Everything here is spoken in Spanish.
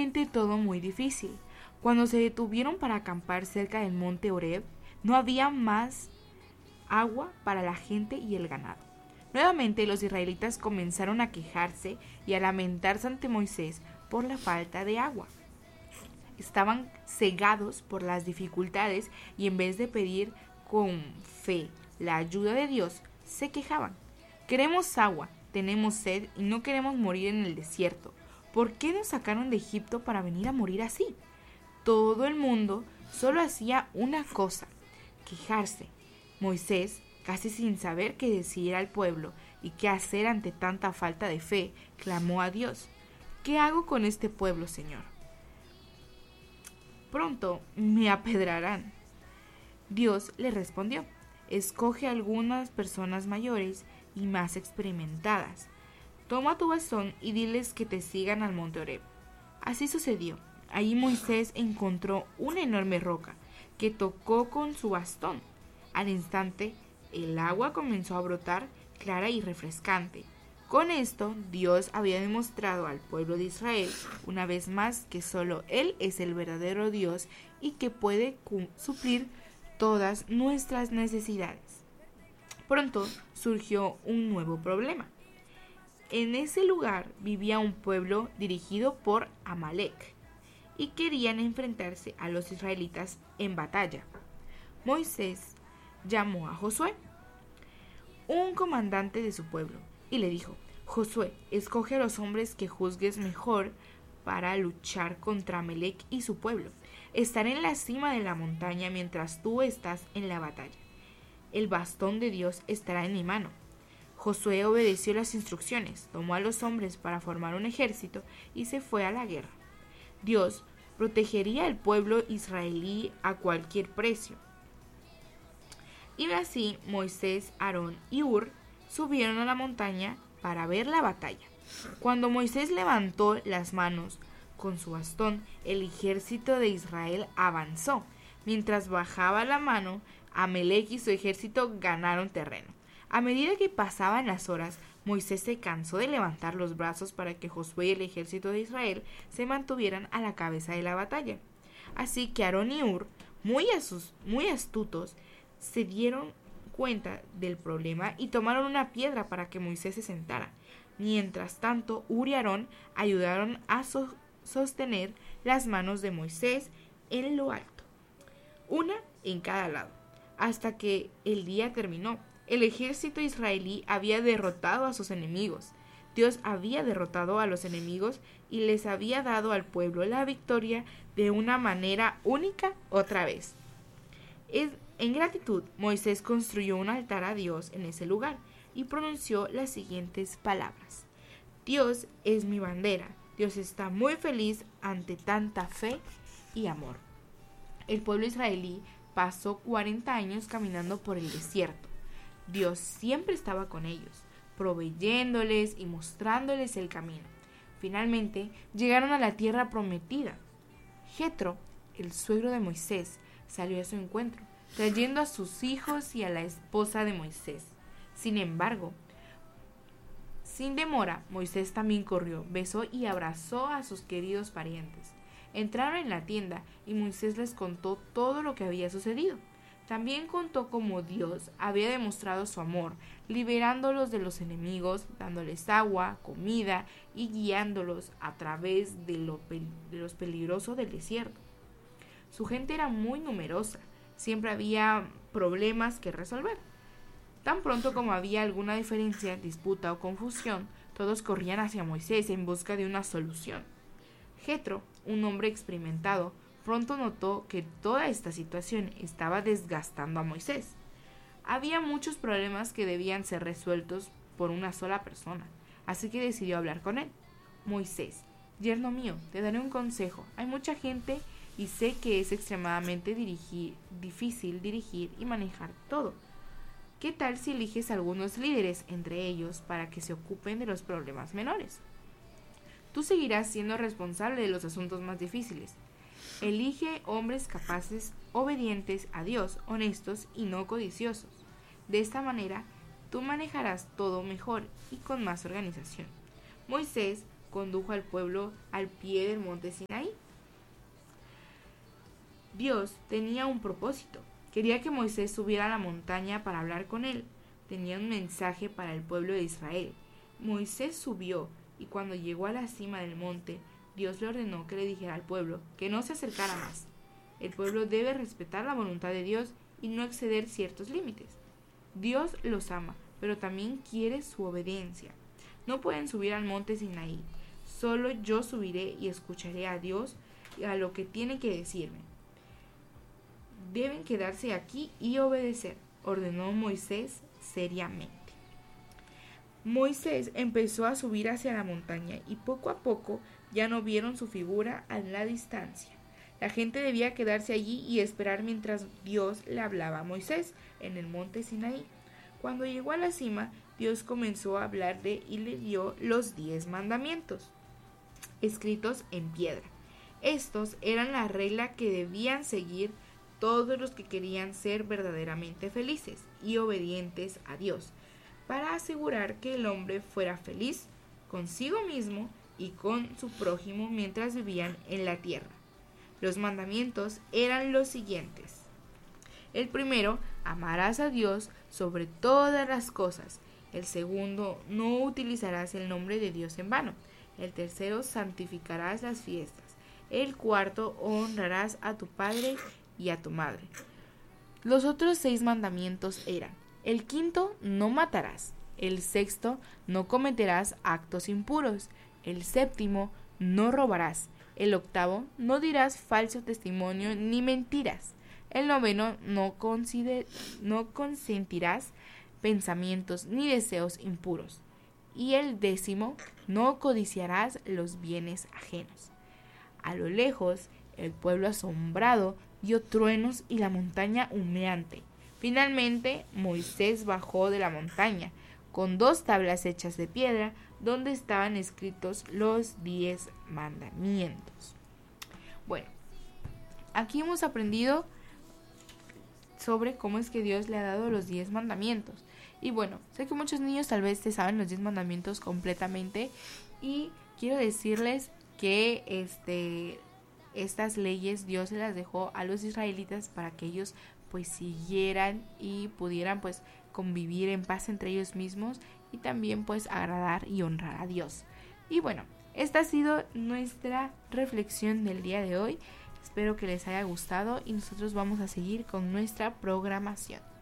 realmente todo muy difícil. Cuando se detuvieron para acampar cerca del monte Horeb, no había más agua para la gente y el ganado. Nuevamente los israelitas comenzaron a quejarse y a lamentarse ante Moisés por la falta de agua. Estaban cegados por las dificultades y en vez de pedir con fe la ayuda de Dios, se quejaban. Queremos agua, tenemos sed y no queremos morir en el desierto. ¿Por qué nos sacaron de Egipto para venir a morir así? Todo el mundo solo hacía una cosa, quejarse. Moisés, casi sin saber qué decir al pueblo y qué hacer ante tanta falta de fe, clamó a Dios: ¿Qué hago con este pueblo, Señor? Pronto me apedrarán. Dios le respondió: escoge algunas personas mayores y más experimentadas. Toma tu bastón y diles que te sigan al monte Horeb. Así sucedió. Allí Moisés encontró una enorme roca que tocó con su bastón. Al instante, el agua comenzó a brotar clara y refrescante. Con esto, Dios había demostrado al pueblo de Israel una vez más que solo Él es el verdadero Dios y que puede suplir todas nuestras necesidades. Pronto surgió un nuevo problema. En ese lugar vivía un pueblo dirigido por Amalek y querían enfrentarse a los israelitas en batalla. Moisés llamó a Josué, un comandante de su pueblo, y le dijo: Josué, escoge a los hombres que juzgues mejor para luchar contra Amalek y su pueblo. Estaré en la cima de la montaña mientras tú estás en la batalla. El bastón de Dios estará en mi mano. Josué obedeció las instrucciones, tomó a los hombres para formar un ejército y se fue a la guerra. Dios protegería al pueblo israelí a cualquier precio. Y así Moisés, Aarón y Hur subieron a la montaña para ver la batalla. Cuando Moisés levantó las manos con su bastón, el ejército de Israel avanzó. Mientras bajaba la mano, Amalek y su ejército ganaron terreno. A medida que pasaban las horas, Moisés se cansó de levantar los brazos para que Josué y el ejército de Israel se mantuvieran a la cabeza de la batalla. Así que Aarón y Hur, muy astutos, se dieron cuenta del problema y tomaron una piedra para que Moisés se sentara. Mientras tanto, Hur y Aarón ayudaron a sostener las manos de Moisés en lo alto, una en cada lado, hasta que el día terminó. El ejército israelí había derrotado a sus enemigos. Dios había derrotado a los enemigos y les había dado al pueblo la victoria de una manera única otra vez. En gratitud, Moisés construyó un altar a Dios en ese lugar y pronunció las siguientes palabras: Dios es mi bandera. Dios está muy feliz ante tanta fe y amor. El pueblo israelí pasó 40 años caminando por el desierto. Dios siempre estaba con ellos, proveyéndoles y mostrándoles el camino. Finalmente, llegaron a la tierra prometida. Jetro, el suegro de Moisés, salió a su encuentro, trayendo a sus hijos y a la esposa de Moisés. Sin embargo, sin demora, Moisés también corrió, besó y abrazó a sus queridos parientes. Entraron en la tienda y Moisés les contó todo lo que había sucedido. También contó cómo Dios había demostrado su amor, liberándolos de los enemigos, dándoles agua, comida y guiándolos a través de los peligrosos del desierto. Su gente era muy numerosa, siempre había problemas que resolver. Tan pronto como había alguna diferencia, disputa o confusión, todos corrían hacia Moisés en busca de una solución. Jetro, un hombre experimentado, pronto notó que toda esta situación estaba desgastando a Moisés. Había muchos problemas que debían ser resueltos por una sola persona, así que decidió hablar con él. Moisés, yerno mío, te daré un consejo. Hay mucha gente y sé que es extremadamente difícil dirigir y manejar todo. ¿Qué tal si eliges algunos líderes entre ellos para que se ocupen de los problemas menores? Tú seguirás siendo responsable de los asuntos más difíciles. Elige hombres capaces, obedientes a Dios, honestos y no codiciosos. De esta manera, tú manejarás todo mejor y con más organización. Moisés condujo al pueblo al pie del monte Sinaí. Dios tenía un propósito. Quería que Moisés subiera a la montaña para hablar con él. Tenía un mensaje para el pueblo de Israel. Moisés subió y cuando llegó a la cima del monte, Dios le ordenó que le dijera al pueblo que no se acercara más. El pueblo debe respetar la voluntad de Dios y no exceder ciertos límites. Dios los ama, pero también quiere su obediencia. No pueden subir al monte Sinaí. Solo yo subiré y escucharé a Dios y a lo que tiene que decirme. Deben quedarse aquí y obedecer, ordenó Moisés seriamente. Moisés empezó a subir hacia la montaña y poco a poco ya no vieron su figura a la distancia. La gente debía quedarse allí y esperar mientras Dios le hablaba a Moisés en el monte Sinaí. Cuando llegó a la cima, Dios comenzó a hablarle y le dio los 10 mandamientos, escritos en piedra. Estos eran la regla que debían seguir todos los que querían ser verdaderamente felices y obedientes a Dios, para asegurar que el hombre fuera feliz consigo mismo y con su prójimo mientras vivían en la tierra. Los mandamientos eran los siguientes. El primero, amarás a Dios sobre todas las cosas. El segundo, no utilizarás el nombre de Dios en vano. El tercero, santificarás las fiestas. El cuarto, honrarás a tu padre y a tu madre. Los otros 6 mandamientos eran: el quinto, no matarás. El sexto, no cometerás actos impuros. El séptimo, no robarás. El octavo, no dirás falso testimonio ni mentiras. El noveno, no consentirás pensamientos ni deseos impuros. Y el 10, no codiciarás los bienes ajenos. A lo lejos, el pueblo asombrado vio truenos y la montaña humeante. Finalmente, Moisés bajó de la montaña con 2 tablas hechas de piedra donde estaban escritos los 10 mandamientos. Bueno, aquí hemos aprendido sobre cómo es que Dios le ha dado los 10 mandamientos. Y bueno, sé que muchos niños tal vez te saben los 10 mandamientos completamente y quiero decirles que estas leyes Dios se las dejó a los israelitas para que ellos pues siguieran y pudieran pues convivir en paz entre ellos mismos y también pues agradar y honrar a Dios. Y bueno, esta ha sido nuestra reflexión del día de hoy. Espero que les haya gustado y nosotros vamos a seguir con nuestra programación.